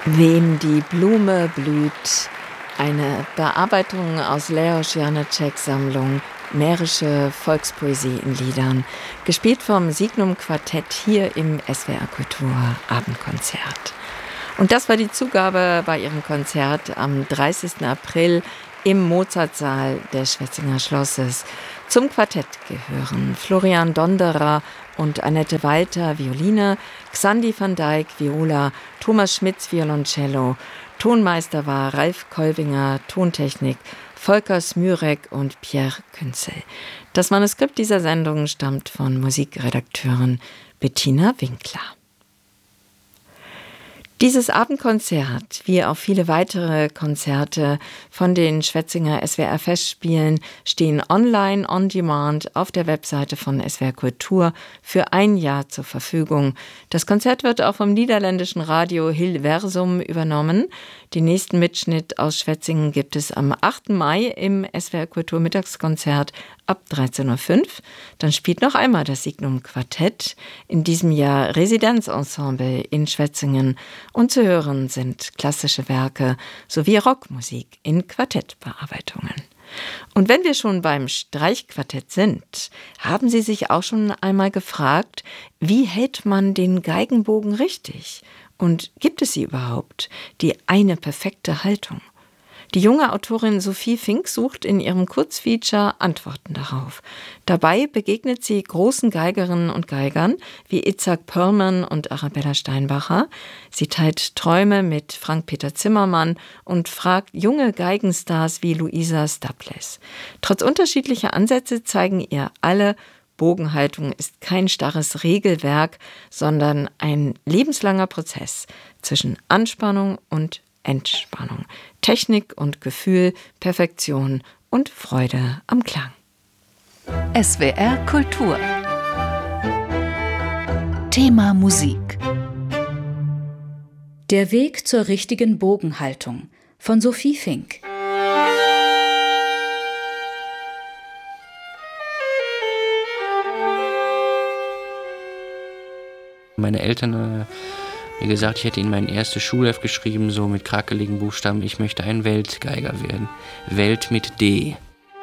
Wem die Blume blüht, eine Bearbeitung aus Leos Janáčeks Sammlung Mährische Volkspoesie in Liedern, gespielt vom Signum Quartett hier im SWR Kultur Abendkonzert. Und das war die Zugabe bei ihrem Konzert am 30. April im Mozartsaal des Schwetzinger Schlosses. Zum Quartett gehören Florian Donderer und Annette Walter Violine, Xandi van Dijk Viola, Thomas Schmitz Violoncello, Tonmeister war Ralf Kolbinger, Tontechnik Volker Smürek und Pierre Künzel. Das Manuskript dieser Sendung stammt von Musikredakteurin Bettina Winkler. Dieses Abendkonzert, wie auch viele weitere Konzerte von den Schwetzinger SWR Festspielen, stehen online on demand auf der Webseite von SWR Kultur für ein Jahr zur Verfügung. Das Konzert wird auch vom niederländischen Radio Hilversum übernommen. Den nächsten Mitschnitt aus Schwetzingen gibt es am 8. Mai im SWR Kultur Mittagskonzert ab 13.05 Uhr. Dann spielt noch einmal das Signum Quartett, in diesem Jahr Residenzensemble in Schwetzingen. Und zu hören sind klassische Werke sowie Rockmusik in Quartettbearbeitungen. Und wenn wir schon beim Streichquartett sind, haben Sie sich auch schon einmal gefragt, wie hält man den Geigenbogen richtig? Und gibt es sie überhaupt, die eine perfekte Haltung? Die junge Autorin Sophie Fink sucht in ihrem Kurzfeature Antworten darauf. Dabei begegnet sie großen Geigerinnen und Geigern wie Itzhak Perlman und Arabella Steinbacher. Sie teilt Träume mit Frank-Peter Zimmermann und fragt junge Geigenstars wie Luisa Staples. Trotz unterschiedlicher Ansätze zeigen ihr alle, Bogenhaltung ist kein starres Regelwerk, sondern ein lebenslanger Prozess zwischen Anspannung und Entspannung, Technik und Gefühl, Perfektion und Freude am Klang. SWR Kultur. Thema Musik. Der Weg zur richtigen Bogenhaltung von Sophie Fink. Meine Eltern mir gesagt, ich hätte ihnen mein erstes Schulheft geschrieben, so mit krakeligen Buchstaben, ich möchte ein Weltgeiger werden. Welt mit D.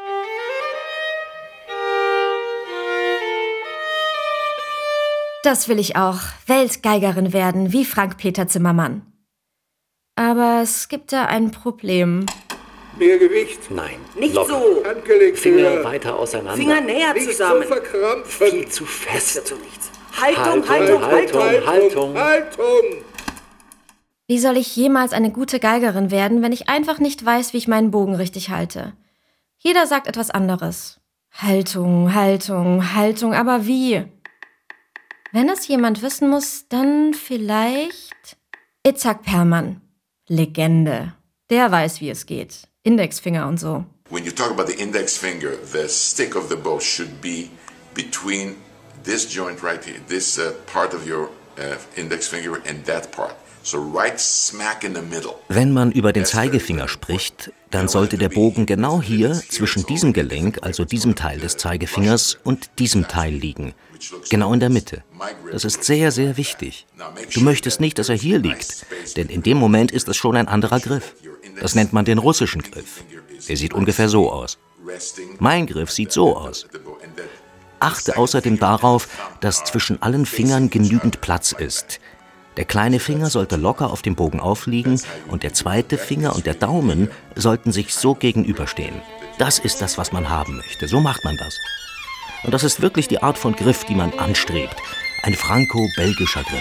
Das will ich auch, Weltgeigerin werden, wie Frank-Peter Zimmermann. Aber es gibt da ein Problem. Mehr Gewicht? Nein, nicht locker. So. Handgelenk Finger höher. Weiter auseinander. Finger näher nicht zusammen. So verkrampfen. Viel zu fest. Das wird so nichts. Haltung. Wie soll ich jemals eine gute Geigerin werden, wenn ich einfach nicht weiß, wie ich meinen Bogen richtig halte? Jeder sagt etwas anderes. Haltung, aber wie? Wenn es jemand wissen muss, dann vielleicht Itzhak Perlman. Legende. Der weiß, wie es geht. Indexfinger und so. When you talk about the index finger, the stick of the bow should be between this joint right here, this part of your index finger and that part. So right smack in the middle. Wenn man über den Zeigefinger spricht, dann sollte der Bogen genau hier zwischen diesem Gelenk, also diesem Teil des Zeigefingers, und diesem Teil liegen. Genau in der Mitte. Das ist sehr, sehr wichtig. Du möchtest nicht, dass er hier liegt, denn in dem Moment ist es schon ein anderer Griff. Das nennt man den russischen Griff. Der sieht ungefähr so aus. Mein Griff sieht so aus. Achte außerdem darauf, dass zwischen allen Fingern genügend Platz ist. Der kleine Finger sollte locker auf dem Bogen aufliegen und der zweite Finger und der Daumen sollten sich so gegenüberstehen. Das ist das, was man haben möchte. So macht man das. Und das ist wirklich die Art von Griff, die man anstrebt. Ein franco-belgischer Griff.